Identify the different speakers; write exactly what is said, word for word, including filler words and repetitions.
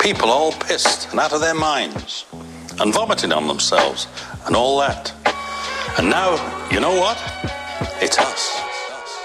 Speaker 1: people all pissed and out of their minds and vomiting on themselves and all that. And now, you know what? It's us.